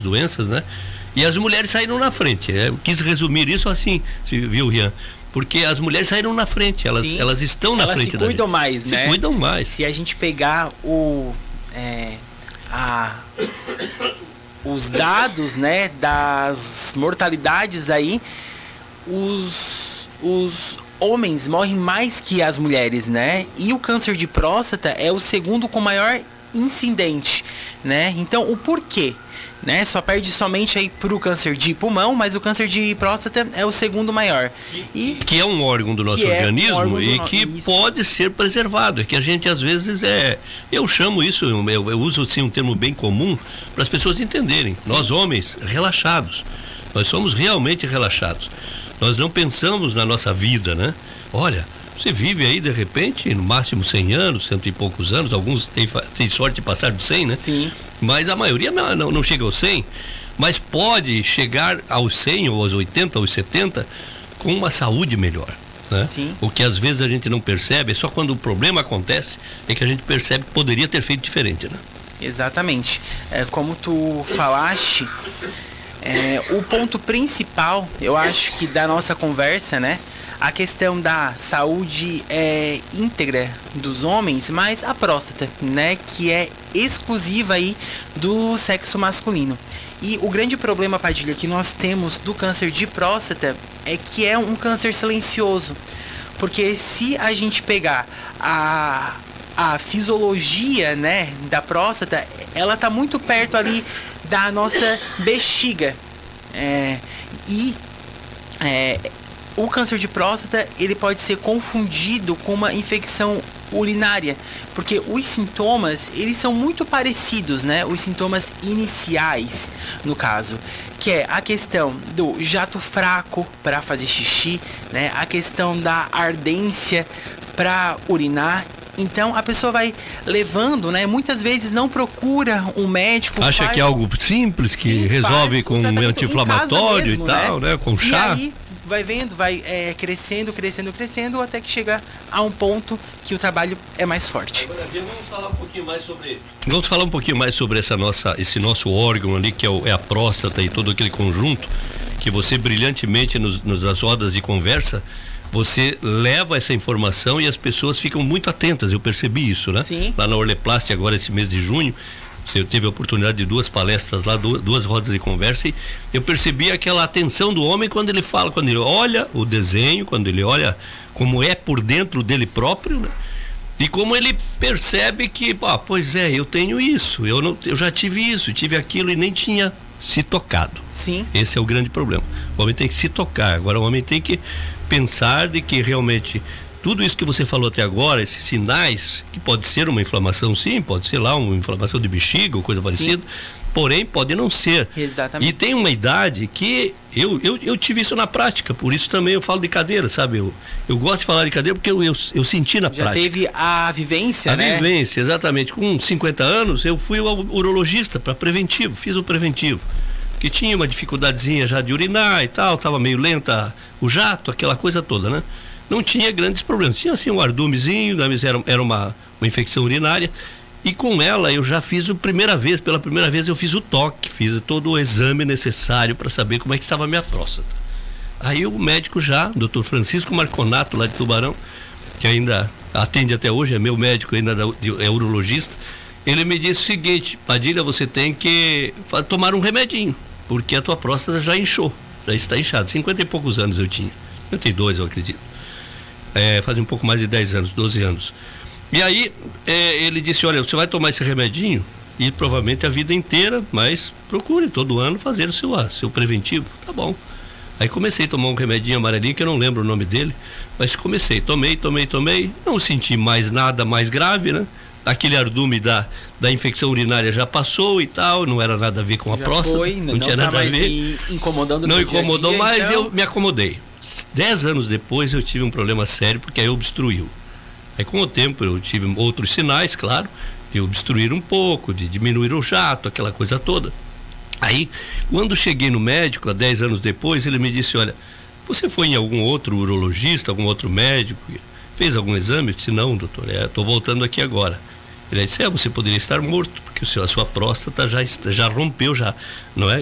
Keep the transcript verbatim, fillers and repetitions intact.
doenças, né? E as mulheres saíram na frente. Eu quis resumir isso assim, viu, Rian? Porque as mulheres saíram na frente, elas, elas estão na elas frente. Elas se cuidam mais, se né? Se cuidam mais. Se a gente pegar o, é, a, os dados, né, das mortalidades aí, os, os homens morrem mais que as mulheres, né? E o câncer de próstata é o segundo com maior incidente, né? Então, o porquê? Né? Só perde somente aí pro câncer de pulmão, mas o câncer de próstata é o segundo maior. E que é um órgão do nosso organismo é um e que no... pode ser preservado. É que a gente às vezes é, eu chamo isso, eu, eu uso assim um termo bem comum para as pessoas entenderem. Sim. Nós homens relaxados, nós somos realmente relaxados. Nós não pensamos na nossa vida, né? Olha, você vive aí de repente, no máximo cem anos, cento e poucos anos, alguns têm, têm sorte de passar de cem, né? Sim. Mas a maioria não, não, não chega aos cem, mas pode chegar aos cem ou aos oitenta, aos setenta com uma saúde melhor, né? Sim. O que às vezes a gente não percebe, é só quando o problema acontece é que a gente percebe que poderia ter feito diferente, né? Exatamente. É, como tu falaste, é, o ponto principal, eu acho que da nossa conversa, né? A questão da saúde é, íntegra dos homens, mas a próstata, né, que é exclusiva aí do sexo masculino. E o grande problema, Padilha, que nós temos do câncer de próstata é que é um câncer silencioso. Porque se a gente pegar a, a fisiologia, né, da próstata, ela tá muito perto ali da nossa bexiga. É, e... É, o câncer de próstata, ele pode ser confundido com uma infecção urinária, porque os sintomas, eles são muito parecidos, né? Os sintomas iniciais, no caso, que é a questão do jato fraco para fazer xixi, né? A questão da ardência para urinar. Então a pessoa vai levando, né? Muitas vezes não procura um médico. Acha faz... que é algo simples, que Sim, resolve com um anti-inflamatório mesmo, e tal, né? né? Com chá. E aí vai vendo, vai é, crescendo, crescendo, crescendo, até que chega a um ponto que o trabalho é mais forte. Agora, vamos falar um pouquinho mais sobre. Vamos falar um pouquinho mais sobre essa nossa, esse nosso órgão ali, que é, o, é a próstata e todo aquele conjunto que você brilhantemente nos, nas rodas de conversa. Você leva essa informação e as pessoas ficam muito atentas, eu percebi isso, né? Sim. Lá na Orleplast, agora esse mês de junho, eu tive a oportunidade de duas palestras lá, duas rodas de conversa, e eu percebi aquela atenção do homem quando ele fala, quando ele olha o desenho, quando ele olha como é por dentro dele próprio, né? E como ele percebe que, ah, pois é, eu tenho isso, eu, não, eu já tive isso, tive aquilo e nem tinha se tocado. Sim. Esse é o grande problema. O homem tem que se tocar, agora o homem tem que pensar de que realmente tudo isso que você falou até agora, esses sinais, que pode ser uma inflamação sim, pode ser lá uma inflamação de bexiga ou coisa parecida, sim. Porém pode não ser. Exatamente. E tem uma idade que eu, eu, eu tive isso na prática, por isso também eu falo de cadeira, sabe? Eu, eu gosto de falar de cadeira porque eu, eu, eu senti na Já prática. Já teve a vivência, a né? A vivência, exatamente. Com cinquenta anos eu fui ao urologista para preventivo, fiz o preventivo. Que tinha uma dificuldadezinha já de urinar e tal, tava meio lenta o jato, aquela coisa toda, né? Não tinha grandes problemas, tinha assim um ardumezinho, era, era uma, uma infecção urinária, e com ela eu já fiz a primeira vez, pela primeira vez eu fiz o toque, fiz todo o exame necessário para saber como é que estava a minha próstata. Aí o médico já, doutor Francisco Marconato, lá de Tubarão, que ainda atende até hoje, é meu médico ainda, é urologista, ele me disse o seguinte: Padilha, você tem que tomar um remedinho, porque a tua próstata já inchou, já está inchada. cinquenta e poucos anos eu tinha, cinquenta e dois eu acredito, é, faz um pouco mais de dez anos, doze anos. E aí é, ele disse: olha, você vai tomar esse remedinho e provavelmente a vida inteira, mas procure todo ano fazer o seu, seu preventivo. Tá bom. Aí comecei a tomar um remedinho amarelinho, que eu não lembro o nome dele, mas comecei, tomei, tomei, tomei, não senti mais nada mais grave, né? Aquele ardume da, da infecção urinária já passou e tal, não era nada a ver com a já próstata, foi, não, não tinha tá nada a mais ver. Incomodando não incomodou dia -dia, mais, então... eu me acomodei. Dez anos depois eu tive um problema sério, porque aí obstruiu. Aí com o tempo eu tive outros sinais, claro, de obstruir um pouco, de diminuir o jato, aquela coisa toda. Aí, quando cheguei no médico, há dez anos depois, ele me disse: olha, você foi em algum outro urologista, algum outro médico, fez algum exame? Eu disse: não, doutor, estou voltando aqui agora. Ele disse, é, você poderia estar morto, porque o seu, a sua próstata já, já rompeu, já, não é?